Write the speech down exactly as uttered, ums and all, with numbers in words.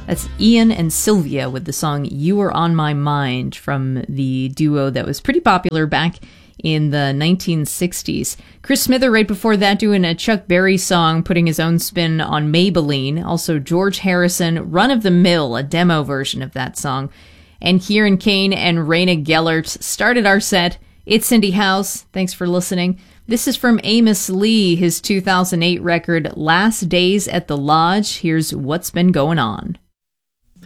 That's Ian and Sylvia with the song You Were On My Mind from the duo that was pretty popular back in the nineteen sixties. Chris Smither right before that doing a Chuck Berry song, putting his own spin on Maybelline. Also George Harrison, Run of the Mill, a demo version of that song. And Kieran Kane and Raina Gellert started our set. It's Cindy House. Thanks for listening. This is from Amos Lee, his two thousand eight record, Last Days at the Lodge. Here's What's Been Going On.